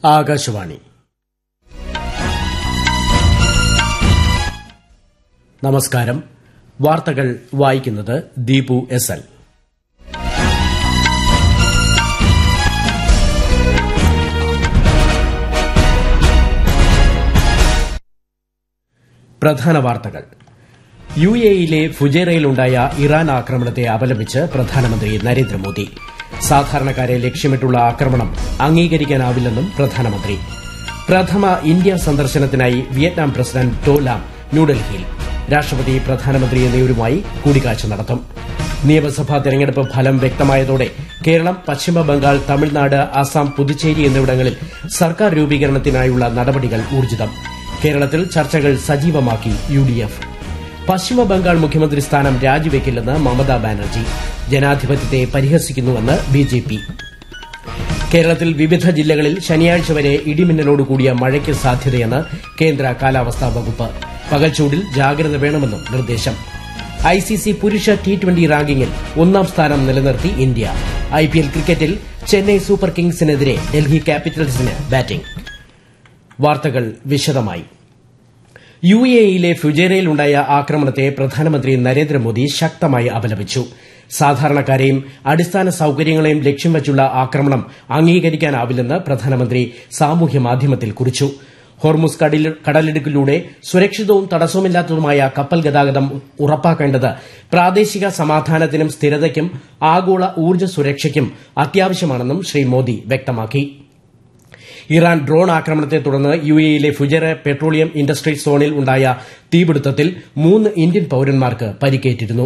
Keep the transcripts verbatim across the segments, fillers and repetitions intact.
ആകാശവാണി. നമസ്കാരം. വാർത്തകൾ വായിക്കുന്നത് ദീപു എസ് എൽ. പ്രധാന വാർത്തകൾ. യു എയിലെ ഫുജൈറയിലുണ്ടായ ഇറാൻ ആക്രമണത്തെ അപലപിച്ച് പ്രധാനമന്ത്രി നരേന്ദ്രമോദി. സാധാരണക്കാരെ ലക്ഷ്യമിട്ടുള്ള ആക്രമണം അംഗീകരിക്കാനാവില്ലെന്നും പ്രധാനമന്ത്രി. പ്രഥമ ഇന്ത്യ സന്ദർശനത്തിനായി വിയറ്റ്നാം പ്രസിഡന്റ് ടോ ലാം ന്യൂഡൽഹിയിൽ. രാഷ്ട്രപതി, പ്രധാനമന്ത്രി എന്നിവരുമായി കൂടിക്കാഴ്ച നടത്തും. നിയമസഭാ തെരഞ്ഞെടുപ്പ് ഫലം വ്യക്തമായതോടെ കേരളം, പശ്ചിമബംഗാൾ, തമിഴ്നാട്, അസം, പുതുച്ചേരി എന്നിവിടങ്ങളിൽ സർക്കാർ രൂപീകരണത്തിനായുള്ള നടപടികൾ ഊർജ്ജിതം. കേരളത്തിൽ ചർച്ചകൾ സജീവമാക്കി യു ഡി എഫ്. പശ്ചിമബംഗാൾ മുഖ്യമന്ത്രി സ്ഥാനം രാജിവെക്കില്ലെന്ന് മമതാ ബാനർജി. ജനാധിപത്യത്തെ പരിഹസിക്കുന്നുവെന്ന് ബി ജെ പി. കേരളത്തിൽ വിവിധ ജില്ലകളിൽ ശനിയാഴ്ച വരെ ഇടിമിന്നലോടുകൂടിയ മഴയ്ക്ക് സാധ്യതയെന്ന് കേന്ദ്ര കാലാവസ്ഥാ വകുപ്പ്. പകൽച്ചൂടിൽ ജാഗ്രത വേണമെന്നും നിർദ്ദേശം. ഐ സി സി പുരുഷ ടി ട്വന്റി റാങ്കിങ്ങിൽ ഒന്നാം സ്ഥാനം നിലനിർത്തി ഇന്ത്യ. ഐ പി എൽ ക്രിക്കറ്റിൽ ചെന്നൈ സൂപ്പർ കിങ്സിനെതിരെ ഡൽഹി ക്യാപിറ്റൽസിന് ബാറ്റിംഗ്. വാർത്തകൾ വിശദമായി. യു എയിലെ ഫുജൈറയിലുണ്ടായ ആക്രമണത്തെ പ്രധാനമന്ത്രി നരേന്ദ്രമോദി ശക്തമായി അപലപിച്ചു. സാധാരണക്കാരെയും അടിസ്ഥാന സൌകര്യങ്ങളെയും ലക്ഷ്യം വച്ചുള്ള ആക്രമണം അംഗീകരിക്കാനാവില്ലെന്ന് പ്രധാനമന്ത്രി സാമൂഹ്യമാധ്യമത്തിൽ കുറിച്ചു. ഹോർമുസ് കടലിടുക്കിലൂടെ സുരക്ഷിതവും തടസ്സമില്ലാത്തതുമായ കപ്പൽ ഗതാഗതം ഉറപ്പാക്കേണ്ടത് പ്രാദേശിക സമാധാനത്തിനും സ്ഥിരതയ്ക്കും ആഗോള ഊർജ്ജ സുരക്ഷയ്ക്കും അത്യാവശ്യമാണെന്നും ശ്രീ മോദി വ്യക്തമാക്കി. ഇറാൻ ഡ്രോൺ ആക്രമണത്തെ തുടർന്ന് യു എയിലെ ഫുജൈറ പെട്രോളിയം ഇൻഡസ്ട്രി സോണിൽ ഉണ്ടായ തീപിടുത്തത്തിൽ മൂന്ന് ഇന്ത്യൻ പൌരന്മാർക്ക് പരിക്കേറ്റിരുന്നു.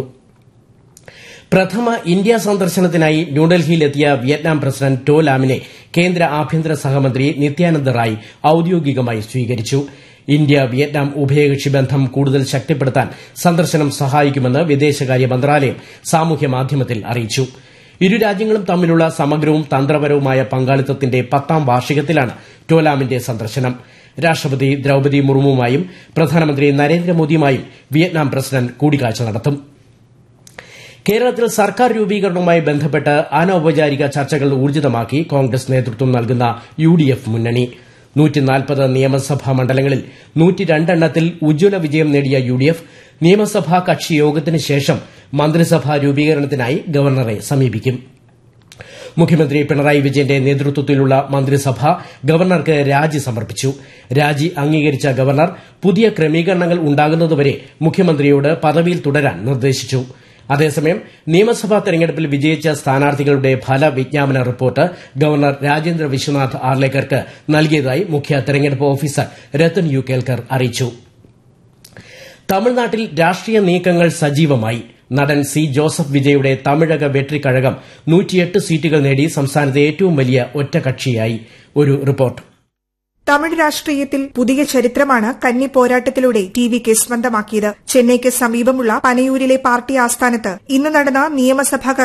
പ്രഥമ ഇന്ത്യ സന്ദർശനത്തിനായി ന്യൂഡൽഹിയിലെത്തിയ വിയറ്റ്നാം പ്രസിഡന്റ് ടോ ലാമിനെ കേന്ദ്ര ആഭ്യന്തര സഹമന്ത്രി നിത്യാനന്ദ റായ് ഔദ്യോഗികമായി സ്വീകരിച്ചു. ഇന്ത്യ വിയറ്റ്നാം ഉഭയകക്ഷി ബന്ധം കൂടുതൽ ശക്തിപ്പെടുത്താൻ സന്ദർശനം സഹായിക്കുമെന്ന് വിദേശകാര്യ മന്ത്രാലയം സാമൂഹ്യമാധ്യമത്തിൽ അറിയിച്ചു. ഇരു രാജ്യങ്ങളും തമ്മിലുള്ള സമഗ്രവും തന്ത്രപരവുമായ പങ്കാളിത്തത്തിന്റെ പത്താം വാർഷികത്തിലാണ് ടോലാമിന്റെ സന്ദർശനം. രാഷ്ട്രപതി ദ്രൌപദി മുർമുവുമായും പ്രധാനമന്ത്രി നരേന്ദ്രമോദിയുമായും വിയറ്റ്നാം പ്രസിഡന്റ് കൂടിക്കാഴ്ച നടത്തും. കേരളത്തിൽ സർക്കാർ രൂപീകരണവുമായി ബന്ധപ്പെട്ട് അനൌപചാരിക ചർച്ചകൾ ഊർജ്ജിതമാക്കി കോൺഗ്രസ് നേതൃത്വം നൽകുന്ന യു ഡി എഫ് മുന്നണി. നൂറ്റിനാൽപ്പത് നിയമസഭാ മണ്ഡലങ്ങളിൽ നൂറ്റിരണ്ടെണ്ണത്തിൽ ഉജ്ജ്വല വിജയം നേടിയ യു ഡി എഫ് നിയമസഭാ കക്ഷി യോഗത്തിന് ശേഷം മന്ത്രിസഭാ രൂപീകരണത്തിനായി ഗവർണറെ സമീപിക്കും. മുഖ്യമന്ത്രി പിണറായി വിജയന്റെ നേതൃത്വത്തിലുള്ള മന്ത്രിസഭ ഗവർണർക്ക് രാജി സമർപ്പിച്ചു. രാജി അംഗീകരിച്ച ഗവർണർ പുതിയ ക്രമീകരണങ്ങൾ ഉണ്ടാകുന്നതുവരെ മുഖ്യമന്ത്രിയോട് പദവിയിൽ തുടരാൻ നിർദ്ദേശിച്ചു. അതേസമയം നിയമസഭാ തെരഞ്ഞെടുപ്പിൽ വിജയിച്ച സ്ഥാനാർത്ഥികളുടെ ഫലവിജ്ഞാപന റിപ്പോർട്ട് ഗവർണർ രാജേന്ദ്ര വിശ്വനാഥ് ആർലേക്കർക്ക് നൽകിയതായി മുഖ്യ തെരഞ്ഞെടുപ്പ് ഓഫീസർ രത്തൻ യു കേൽക്കർ അറിയിച്ചു. തമിഴ്നാട്ടിൽ രാഷ്ട്രീയ നീക്കങ്ങൾ സജീവമായി. നടൻ സി ജോസഫ് വിജയുടെ തമിഴക വെട്രിക്കഴകം നൂറ്റിയെട്ട് സീറ്റുകൾ നേടി സംസ്ഥാനത്തെ ഏറ്റവും വലിയ ഒറ്റകക്ഷിയായി. ഒരു റിപ്പോർട്ട്. തമിഴ് രാഷ്ട്രീയത്തിൽ പുതിയ ചരിത്രമാണ് കന്നി പോരാട്ടത്തിലൂടെ ടി വി കെ സ്വന്തമാക്കിയത്. ചെന്നൈക്ക് സമീപമുള്ള പനയൂരിലെ പാർട്ടി ആസ്ഥാനത്ത് ഇന്ന് നടന്ന നിയമസഭാ